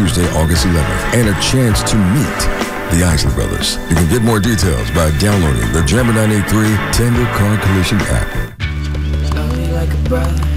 Tuesday, August 11th, and a chance to meet the Isley Brothers. You can get more details by downloading the Jammer 983 Tender Car Collision app. Love me like a brother.